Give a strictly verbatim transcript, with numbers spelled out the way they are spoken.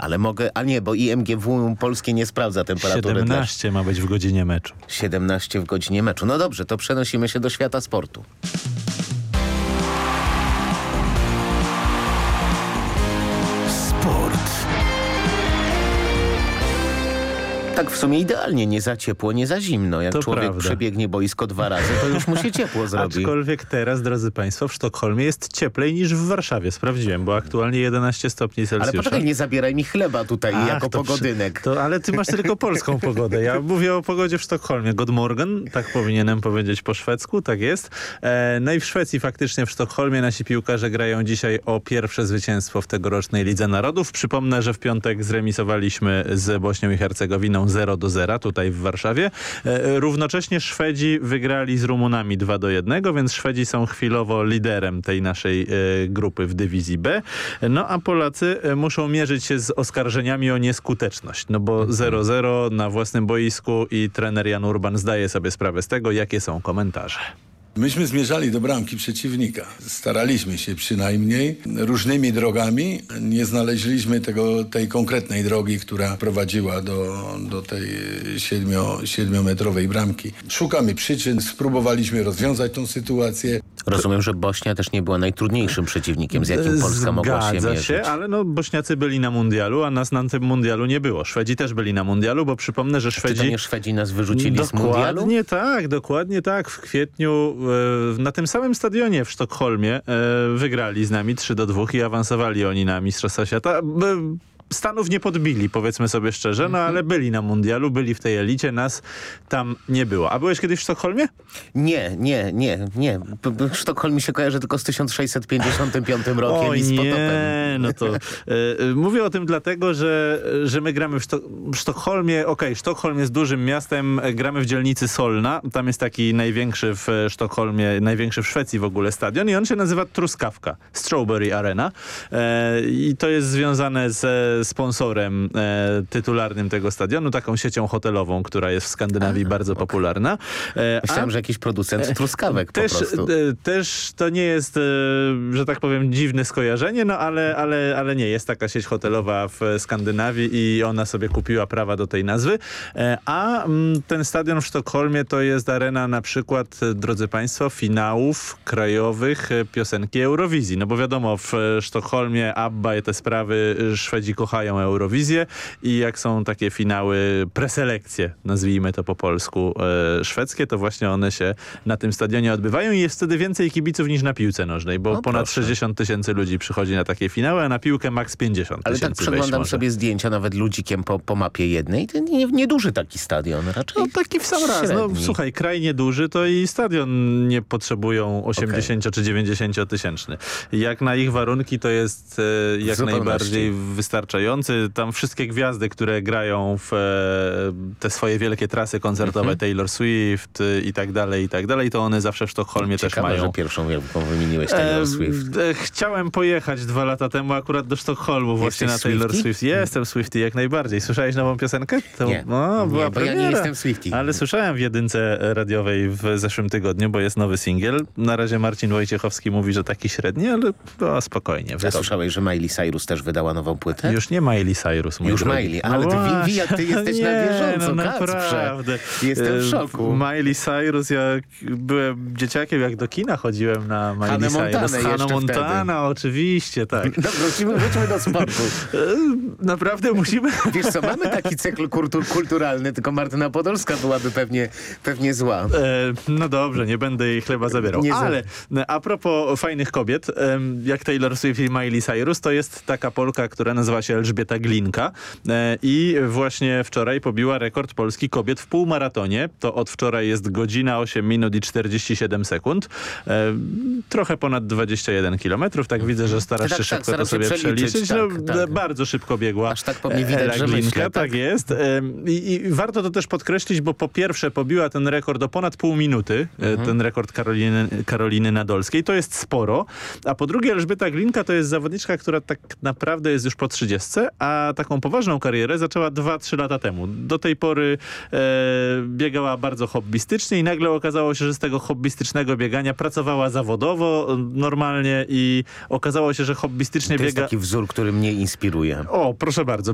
ale mogę, a nie, bo I M G W polskie nie sprawdza temperatury. siedemnaście ma być w godzinie meczu. siedemnaście w godzinie meczu. No dobrze, to przenosimy się do świata sportu. Sport. Tak w sumie idealnie, nie za ciepło, nie za zimno. Jak To człowiek prawda. przebiegnie boisko dwa razy, to już mu się ciepło zrobi. Aczkolwiek teraz, drodzy państwo, w Sztokholmie jest cieplej niż w Warszawie. Sprawdziłem, bo aktualnie jedenaście stopni Celsjusza. Ale poczekaj, nie zabieraj mi chleba tutaj Ach, jako to przy- pogodynek. To, ale ty masz tylko polską pogodę. Ja mówię o pogodzie w Sztokholmie. God morgen, tak powinienem powiedzieć po szwedzku, tak jest. E, no i w Szwecji faktycznie w Sztokholmie nasi piłkarze grają dzisiaj o pierwsze zwycięstwo w tegorocznej Lidze Narodów. Przypomnę, że w piątek zremisowaliśmy z Bośnią i Hercegowinną zero do zera tutaj w Warszawie. E, równocześnie Szwedzi wygrali z Rumunami dwa do jednego, więc Szwedzi są chwilowo liderem tej naszej e, grupy w dywizji B. No a Polacy e, muszą mierzyć się z oskarżeniami o nieskuteczność, no bo zero zero na własnym boisku i trener Jan Urban zdaje sobie sprawę z tego, jakie są komentarze. Myśmy zmierzali do bramki przeciwnika. Staraliśmy się przynajmniej różnymi drogami. Nie znaleźliśmy tego, tej konkretnej drogi, która prowadziła do, do tej siedmio, siedmiometrowej bramki. Szukamy przyczyn, spróbowaliśmy rozwiązać tą sytuację. Rozumiem, że Bośnia też nie była najtrudniejszym przeciwnikiem, z jakim Polska mogła się Zgadza mierzyć. się, ale no Bośniacy byli na mundialu, a nas na tym mundialu nie było. Szwedzi też byli na mundialu, bo przypomnę, że Czy Szwedzi... to nie Szwedzi nas wyrzucili z mundialu? Dokładnie tak, dokładnie tak. W kwietniu e, na tym samym stadionie w Sztokholmie e, wygrali z nami trzy do dwóch i awansowali oni na Mistrzostwa Świata. B Stanów nie podbili, powiedzmy sobie szczerze, no ale byli na mundialu, byli w tej elicie, nas tam nie było. A byłeś kiedyś w Sztokholmie? Nie, nie, nie, nie. B- b- Sztokholm mi się kojarzy tylko z tysiąc sześćset pięćdziesiątym piątym rokiem Oj, i z nie, potopem. no to e, e, mówię o tym dlatego, że, że my gramy w, Szto w Sztokholmie. Okej, okay, Sztokholm jest dużym miastem, gramy w dzielnicy Solna. Tam jest taki największy w Sztokholmie, największy w Szwecji w ogóle stadion i on się nazywa Truskawka, Strawberry Arena. E, I to jest związane ze sponsorem e, tytularnym tego stadionu, taką siecią hotelową, która jest w Skandynawii A, bardzo okay. popularna. E, Myślałem, a... że jakiś producent truskawek Też, po prostu. e, też to nie jest, e, że tak powiem, dziwne skojarzenie, no ale, ale, ale nie. Jest taka sieć hotelowa w Skandynawii i ona sobie kupiła prawa do tej nazwy. E, a m, ten stadion w Sztokholmie to jest arena na przykład, e, drodzy państwo, finałów krajowych e, piosenki Eurowizji. No bo wiadomo, w e, Sztokholmie ABBA i te sprawy e, Szwedzi kochają Eurowizję i jak są takie finały, preselekcje, nazwijmy to po polsku, e, szwedzkie, to właśnie one się na tym stadionie odbywają i jest wtedy więcej kibiców niż na piłce nożnej, bo No ponad proszę. sześćdziesiąt tysięcy ludzi przychodzi na takie finały, a na piłkę maks pięćdziesiąt Ale tysięcy. tak przeglądam może. sobie zdjęcia nawet ludzikiem po, po mapie jednej. To nie, nieduży taki stadion, raczej No taki w sam raz. No średni. słuchaj, kraj nieduży, to i stadion nie potrzebują osiemdziesięcio czy dziewięćdziesięcio tysięczny. Jak na ich warunki to jest e, jak zupełności. najbardziej wystarczający. Tam wszystkie gwiazdy, które grają w e, te swoje wielkie trasy koncertowe, Mhm. Taylor Swift e, i tak dalej, i tak dalej, to one zawsze w Sztokholmie też Ciekawe, mają. że pierwszą wielką wymieniłeś Taylor E, Swift. e, Chciałem pojechać dwa lata temu akurat do Sztokholmu właśnie Jesteś na Taylor Swiftie? Swift. Jestem Swiftie jak najbardziej. Słyszałeś nową piosenkę? To, Nie. No, była Nie, bo ja nie premiera. jestem Swiftie. Ale słyszałem w jedynce radiowej w zeszłym tygodniu, bo jest nowy singiel. Na razie Marcin Wojciechowski mówi, że taki średni, ale no, spokojnie. A wyrobi. słyszałeś, że Miley Cyrus też wydała nową płytę? Już nie Miley Cyrus, mój Już drogi. Miley, ale ty, właśnie. Wi- jak ty jesteś nie, na bieżąco, no Kacprze. naprawdę. Jestem w E, szoku. Miley Cyrus, jak byłem dzieciakiem, jak do kina chodziłem na Miley Hannah Cyrus. Montanę Hannah jeszcze Montana, oczywiście, tak. Dobra, wrócimy, wróćmy do sportu. E, Naprawdę musimy... Wiesz co, mamy taki cykl kultur, kulturalny, tylko Martyna Podolska byłaby pewnie, pewnie zła. E, no dobrze, nie będę jej chleba zabierał. Nie za- Ale e, a propos fajnych kobiet, em, jak Taylor Swift i Miley Cyrus, to jest taka Polka, która nazywa się Elżbieta Glinka e, i właśnie wczoraj pobiła rekord Polski kobiet w półmaratonie. To od wczoraj jest godzina osiem minut i czterdzieści siedem sekund. E, trochę ponad dwadzieścia jeden kilometrów. Tak widzę, że starasz Tak, się tak, szybko to staram się sobie przeliczyć, przeliczyć. tak, no, tak. Bardzo szybko biegła. Aż tak po mnie widać, Ela że Glinka, myślę, tak, tak. jest. Em, I, I warto to też podkreślić, bo po pierwsze pobiła ten rekord o ponad pół minuty, mhm. ten rekord Karoliny, Karoliny Nadolskiej. To jest sporo. A po drugie Elżbieta Glinka to jest zawodniczka, która tak naprawdę jest już po trzydziestce, a taką poważną karierę zaczęła dwa trzy lata temu. Do tej pory e, biegała bardzo hobbystycznie i nagle okazało się, że z tego hobbystycznego biegania pracowała zawodowo normalnie i okazało się, że hobbystycznie To jest biega... taki wzór, który mnie inspiruje. O, proszę bardzo.